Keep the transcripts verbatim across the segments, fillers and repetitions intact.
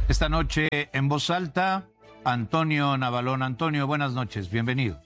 Esta noche en Voz Alta, Antonio Navalón. Antonio, buenas noches, bienvenido.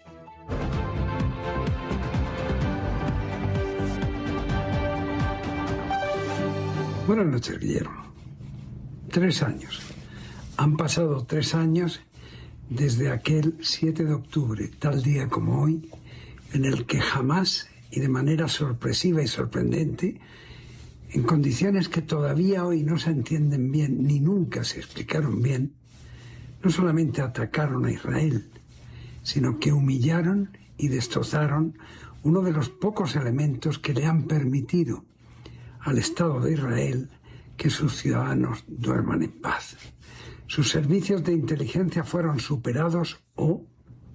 Buenas noches, Guillermo. Tres años. Han pasado tres años desde aquel siete de octubre, tal día como hoy, en el que jamás y de manera sorpresiva y sorprendente, en condiciones que todavía hoy no se entienden bien ni nunca se explicaron bien, no solamente atacaron a Israel, sino que humillaron y destrozaron uno de los pocos elementos que le han permitido al Estado de Israel que sus ciudadanos duerman en paz. Sus servicios de inteligencia fueron superados o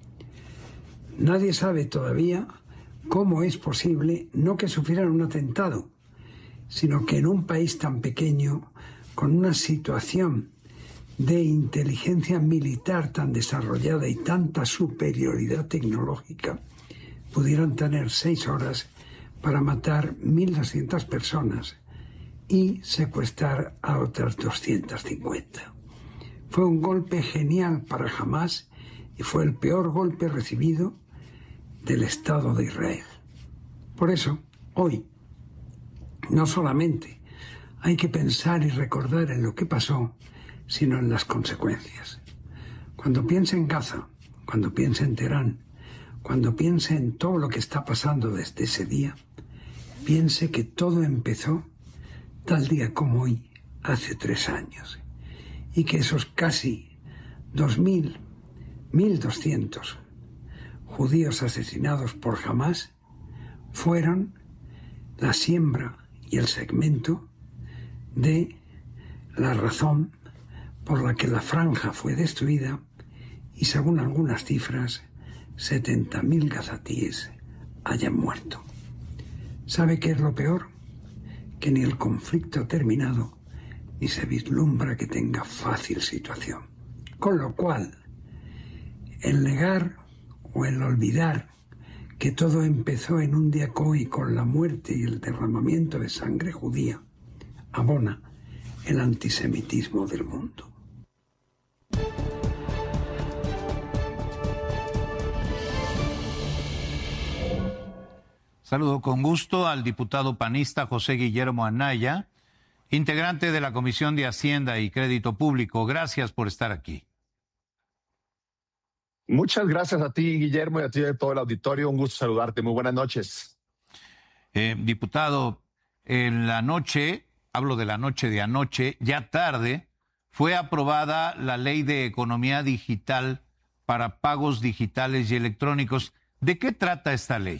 nadie sabe todavía cómo es posible no que sufrieran un atentado, sino que en un país tan pequeño, con una situación de inteligencia militar tan desarrollada y tanta superioridad tecnológica, pudieran tener seis horas para matar mil doscientas personas y secuestrar a otras doscientas cincuenta. Fue un golpe genial para Hamás y fue el peor golpe recibido del Estado de Israel. Por eso, hoy, no solamente hay que pensar y recordar en lo que pasó, sino en las consecuencias. Cuando piense en Gaza, cuando piense en Teherán, cuando piense en todo lo que está pasando desde ese día, piense que todo empezó tal día como hoy, hace tres años, y que esos casi dos mil, mil doscientos judíos asesinados por Hamás fueron la siembra y el segmento de la razón por la que la franja fue destruida y, según algunas cifras, setenta mil gazatíes hayan muerto. ¿Sabe qué es lo peor? Que ni el conflicto ha terminado, ni se vislumbra que tenga fácil situación. Con lo cual, el negar o el olvidar que todo empezó en un día como hoy con la muerte y el derramamiento de sangre judía, abona el antisemitismo del mundo. Saludo con gusto al diputado panista José Guillermo Anaya, integrante de la Comisión de Hacienda y Crédito Público. Gracias por estar aquí. Muchas gracias a ti, Guillermo, y a ti de todo el auditorio. Un gusto saludarte. Muy buenas noches. Eh, diputado, en la noche, hablo de la noche de anoche, ya tarde, fue aprobada la Ley de Economía Digital para pagos digitales y electrónicos. ¿De qué trata esta ley?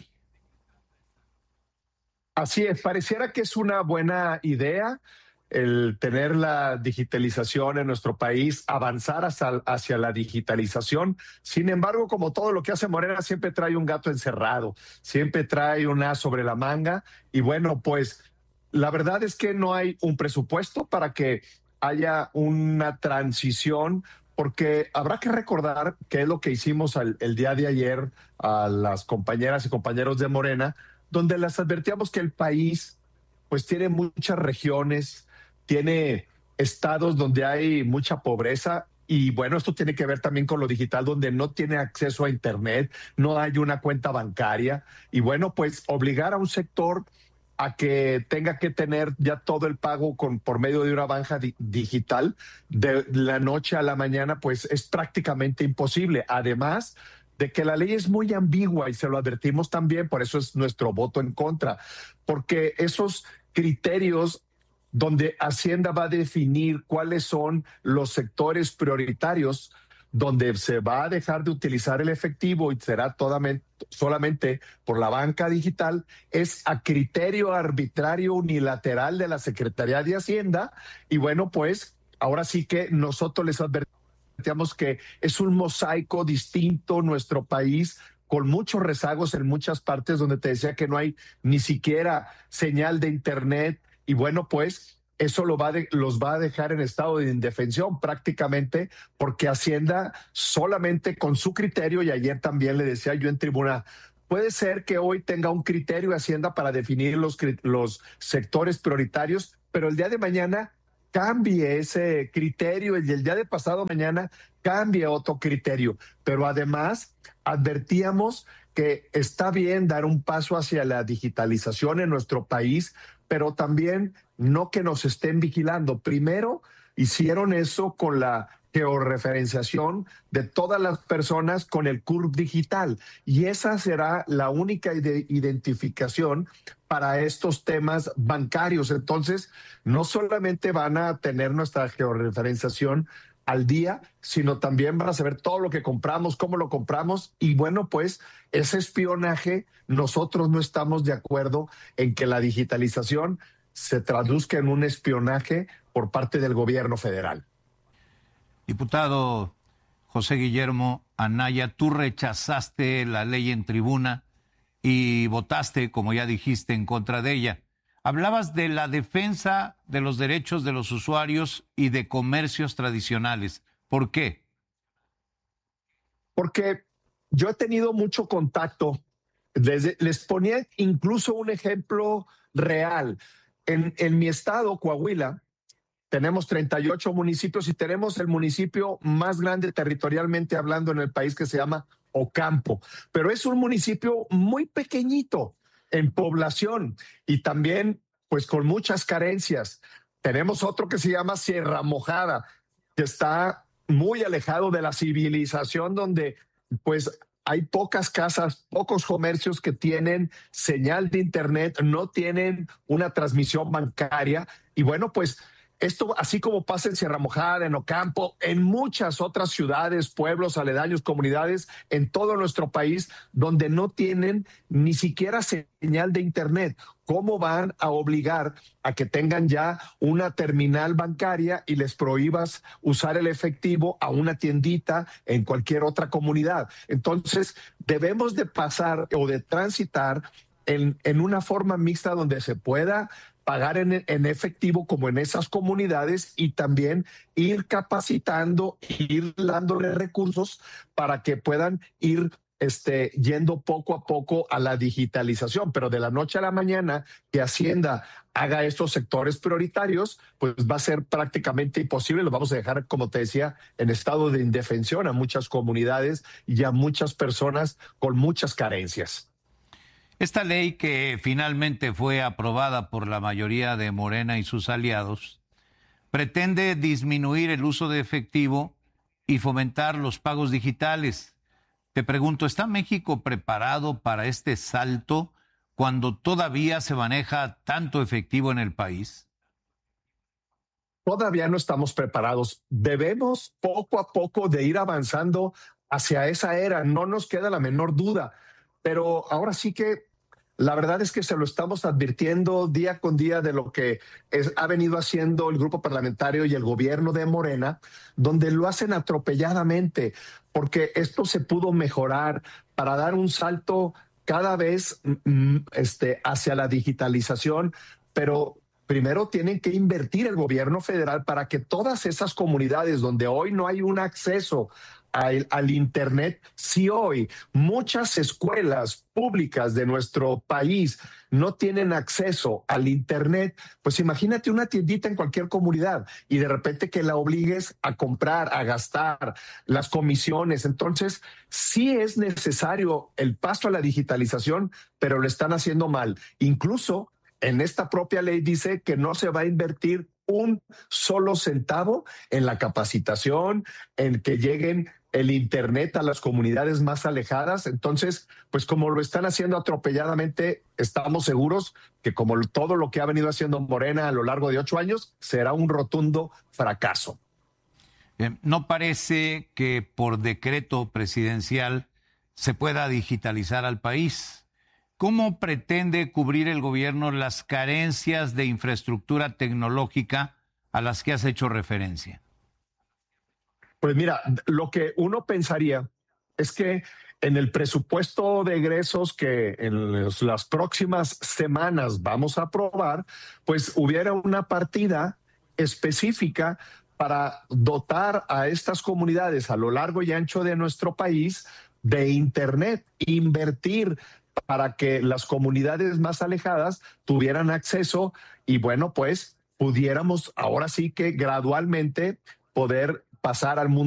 Así es, pareciera que es una buena idea el tener la digitalización en nuestro país, avanzar hacia, hacia la digitalización. Sin embargo, como todo lo que hace Morena, siempre trae un gato encerrado, siempre trae un as sobre la manga. Y bueno, pues la verdad es que no hay un presupuesto para que haya una transición, porque habrá que recordar que es lo que hicimos el, el día de ayer a las compañeras y compañeros de Morena, donde les advertíamos que el país pues tiene muchas regiones, tiene estados donde hay mucha pobreza y bueno, esto tiene que ver también con lo digital, donde no tiene acceso a internet, no hay una cuenta bancaria y bueno, pues obligar a un sector a que tenga que tener ya todo el pago con, por medio de una banca di- digital de la noche a la mañana, pues es prácticamente imposible. Además de que la ley es muy ambigua y se lo advertimos también, por eso es nuestro voto en contra, porque esos criterios donde Hacienda va a definir cuáles son los sectores prioritarios donde se va a dejar de utilizar el efectivo y será todamente, solamente por la banca digital, es a criterio arbitrario unilateral de la Secretaría de Hacienda. Y bueno, pues ahora sí que nosotros les advertimos que es un mosaico distinto nuestro país, con muchos rezagos en muchas partes donde te decía que no hay ni siquiera señal de internet. Y bueno, pues eso lo va de, los va a dejar en estado de indefensión prácticamente, porque Hacienda solamente con su criterio, y ayer también le decía yo en tribuna, puede ser que hoy tenga un criterio Hacienda para definir los, los sectores prioritarios, pero el día de mañana cambie ese criterio y el día de pasado mañana cambie otro criterio. Pero además advertíamos que está bien dar un paso hacia la digitalización en nuestro país, pero también no que nos estén vigilando. Primero hicieron eso con la georreferenciación de todas las personas con el C U R P digital, y esa será la única ide- identificación para estos temas bancarios. Entonces, no solamente van a tener nuestra georreferenciación al día, sino también van a saber todo lo que compramos, cómo lo compramos, y bueno, pues ese espionaje, nosotros no estamos de acuerdo en que la digitalización se traduzca en un espionaje por parte del gobierno federal. Diputado José Guillermo Anaya, tú rechazaste la ley en tribuna y votaste, como ya dijiste, en contra de ella. Hablabas de la defensa de los derechos de los usuarios y de comercios tradicionales. ¿Por qué? Porque yo he tenido mucho contacto. Desde, les ponía incluso un ejemplo real. En, en mi estado, Coahuila, tenemos treinta y ocho municipios y tenemos el municipio más grande territorialmente hablando en el país, que se llama Ocampo, pero es un municipio muy pequeñito en población y también pues con muchas carencias. Tenemos otro que se llama Sierra Mojada, que está muy alejado de la civilización, donde pues hay pocas casas, pocos comercios que tienen señal de internet, no tienen una transmisión bancaria, y bueno, pues esto, así como pasa en Sierra Mojada, en Ocampo, en muchas otras ciudades, pueblos, aledaños, comunidades, en todo nuestro país, donde no tienen ni siquiera señal de internet. ¿Cómo van a obligar a que tengan ya una terminal bancaria y les prohíbas usar el efectivo a una tiendita en cualquier otra comunidad? Entonces, debemos de pasar o de transitar en, en una forma mixta donde se pueda pagar en, en efectivo como en esas comunidades, y también ir capacitando, ir dándole recursos para que puedan ir este, yendo poco a poco a la digitalización. Pero de la noche a la mañana que Hacienda haga estos sectores prioritarios, pues va a ser prácticamente imposible. Lo vamos a dejar, como te decía, en estado de indefensión a muchas comunidades y a muchas personas con muchas carencias. Esta ley, que finalmente fue aprobada por la mayoría de Morena y sus aliados, pretende disminuir el uso de efectivo y fomentar los pagos digitales. Te pregunto, ¿está México preparado para este salto cuando todavía se maneja tanto efectivo en el país? Todavía no estamos preparados. Debemos poco a poco de ir avanzando hacia esa era, no nos queda la menor duda. Pero ahora sí que la verdad es que se lo estamos advirtiendo día con día de lo que es, ha venido haciendo el grupo parlamentario y el gobierno de Morena, donde lo hacen atropelladamente, porque esto se pudo mejorar para dar un salto cada vez mm, este, hacia la digitalización, pero primero tienen que invertir el gobierno federal para que todas esas comunidades donde hoy no hay un acceso Al, al Internet, si hoy muchas escuelas públicas de nuestro país no tienen acceso al Internet, pues imagínate una tiendita en cualquier comunidad y de repente que la obligues a comprar, a gastar, las comisiones. Entonces, sí es necesario el paso a la digitalización, pero lo están haciendo mal. Incluso en esta propia ley dice que no se va a invertir un solo centavo en la capacitación, en que lleguen el Internet a las comunidades más alejadas. Entonces, pues como lo están haciendo atropelladamente, estamos seguros que como todo lo que ha venido haciendo Morena a lo largo de ocho años, será un rotundo fracaso. Eh, no parece que por decreto presidencial se pueda digitalizar al país. ¿Cómo pretende cubrir el gobierno las carencias de infraestructura tecnológica a las que has hecho referencia? Pues mira, lo que uno pensaría es que en el presupuesto de egresos que en las próximas semanas vamos a aprobar, pues hubiera una partida específica para dotar a estas comunidades a lo largo y ancho de nuestro país de Internet, invertir para que las comunidades más alejadas tuvieran acceso y bueno, pues pudiéramos ahora sí que gradualmente poder pasar al mundo